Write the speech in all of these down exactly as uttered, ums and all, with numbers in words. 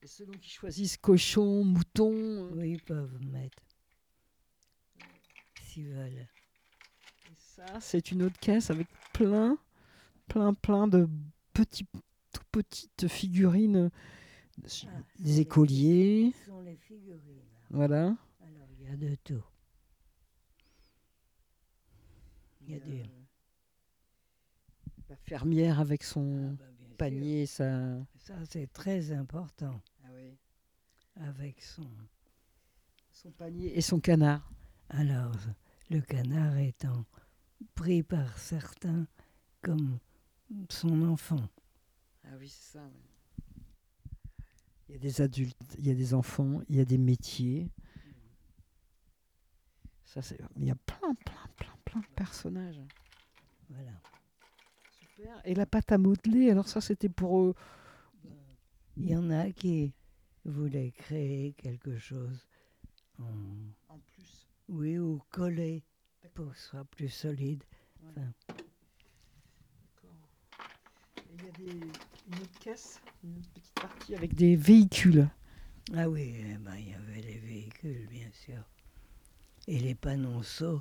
Et selon qu'ils choisissent cochon, mouton. Oui, ils peuvent mettre. S'ils veulent. Et ça, c'est une autre caisse avec plein, plein, plein de petits, tout petites figurines. Ah, Des écoliers. Ce sont les figurines. Voilà. Alors, il y a de tout. Il y a des... La fermière avec son Ah, bah, bien sûr. panier, ça. Ça, c'est très important. Ah oui. Avec son... Son panier et son canard. Alors, le canard étant pris par certains comme son enfant. Ah oui, c'est ça. Ouais. Il y a des adultes, il y a des enfants, il y a des métiers. Ça, c'est... Il y a plein, plein, plein, plein de personnages. Voilà. Super. Et la pâte à modeler, alors ça, c'était pour eux. Il y en a qui voulaient créer quelque chose en... En plus. Oui, ou coller pour que ce soit plus solide. Ouais. Enfin, D'accord. Et il y a des... une autre caisse, une autre petite partie avec des véhicules. ah oui, eh ben, il y avait les véhicules, bien sûr. Et les panonceaux.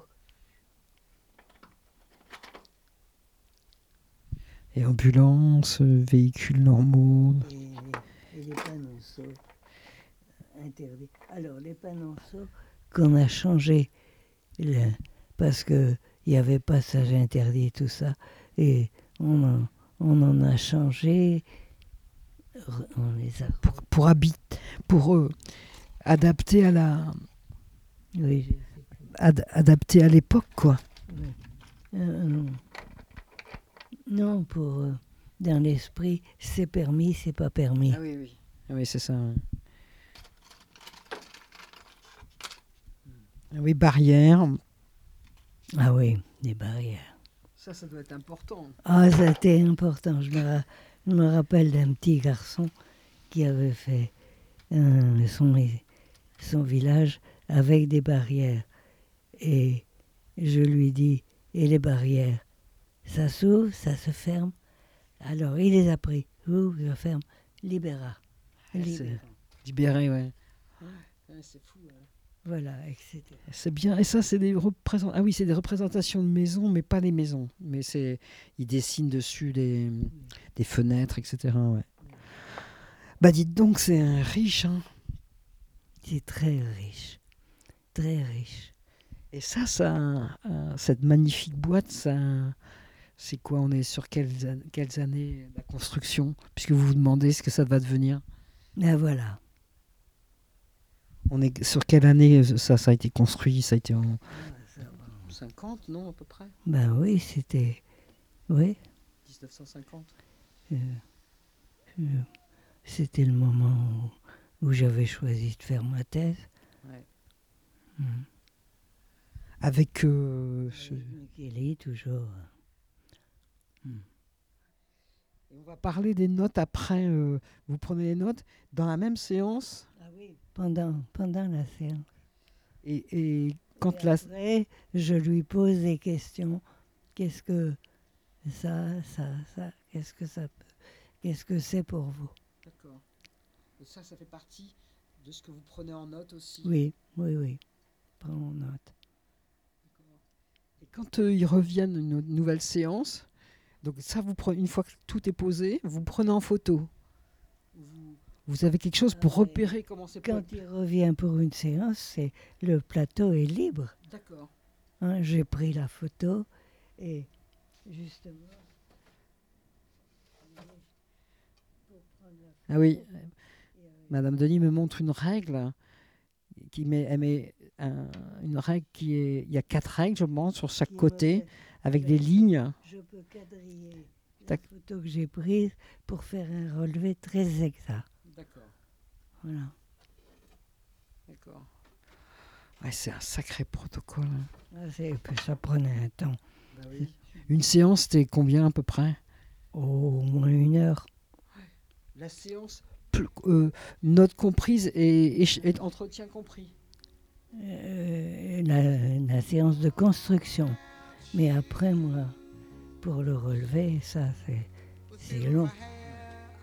Et ambulances, véhicules normaux. Et, et les panonceaux interdits. Alors, les panonceaux qu'on a changé le, parce qu'il y avait passage interdit, tout ça. Et on en, on en a changé. On les a... Pour, pour, habit, pour euh, adapter à la... Oui, je sais plus. Ad, adapter à l'époque, quoi. Oui. Euh, non. Non, pour... Euh, dans l'esprit, c'est permis, c'est pas permis. Ah oui, oui. Ah oui, c'est ça. Ouais. Ah oui, barrières. Ah oui, des barrières. Ça, ça doit être important. Ah, c'était important. Je me, ra- je me rappelle d'un petit garçon qui avait fait euh, son, son village avec des barrières. Et je lui dis, et les barrières, ça s'ouvre, ça se ferme. Alors, il les a pris. Ouvre, je ferme. Libéra. Libéra. Libéré, ouais. Ouais, c'est fou. Ouais. Voilà, et cetera. C'est bien. Et ça, c'est des représent... ah oui, c'est des représentations de maisons, mais pas les maisons. Mais c'est, ils dessinent dessus des, des fenêtres, et cetera. Ouais. Bah, dites donc, c'est un riche. Hein. C'est très riche, très riche. Et ça, ça, euh, cette magnifique boîte, ça, c'est quoi? On est sur quelles, quelles années la construction? Puisque vous vous demandez ce que ça va devenir. Ben voilà. On est sur quelle année ça, ça a été construit? Ça a été en cinquante, non, à peu près? Ben oui, c'était... Oui. dix-neuf cent cinquante. Euh, euh, c'était le moment où, où j'avais choisi de faire ma thèse. Ouais. Mmh. Avec... Euh, ce... Kelly, toujours. Mmh. Et on va parler des notes après. Euh, vous prenez les notes dans la même séance. Ah oui. Pendant, pendant la séance. Et, et quand et la... après, je lui pose des questions. Qu'est-ce que ça, ça, ça, qu'est-ce que ça peut, qu'est-ce que c'est pour vous? D'accord. Et ça, ça fait partie de ce que vous prenez en note aussi. Oui, oui, oui. Prends en note. D'accord. Et quand euh, ils reviennent une nouvelle séance, donc ça, vous prenez, une fois que tout est posé, vous prenez en photo. Vous, vous avez quelque chose pour Ah, repérer comment c'est. Quand il revient pour une séance, c'est, le plateau est libre. D'accord. Hein, j'ai pris la photo et justement... Ah oui, Madame Denis me montre une règle qui met, elle met un, une règle qui est, il y a quatre règles, je pense, sur chaque côté, avec des lignes. Je peux quadriller la Tac. photo que j'ai prise pour faire un relevé très exact. D'accord. Voilà. D'accord. Ouais, c'est un sacré protocole. Ah, c'est, ça prenait un temps. Bah oui. Une séance, c'était combien à peu près? Oh, au moins une heure. La séance, euh, notes comprises et, et, et entretien compris. Euh, la, la séance de construction. Mais après, moi, pour le relever, ça, c'est, c'est long.